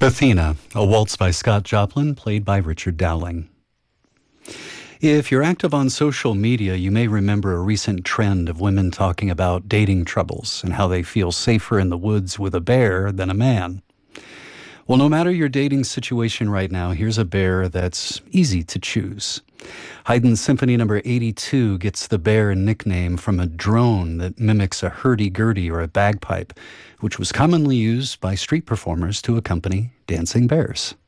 Athena, a waltz by Scott Joplin, played by Richard Dowling. If you're active on social media, you may remember a recent trend of women talking about dating troubles and how they feel safer in the woods with a bear than a man. Well, no matter your dating situation right now, here's a bear that's easy to choose. Haydn's Symphony No. 82 gets the bear nickname from a drone that mimics a hurdy-gurdy or a bagpipe, which was commonly used by street performers to accompany dancing bears.